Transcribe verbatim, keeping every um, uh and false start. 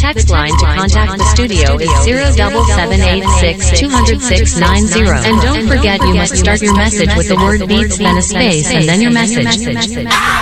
text line to contact the studio is zero seven seven eight six two zero six nine zero. And don't forget, you must start your message with the word beats, then a space, and then your message.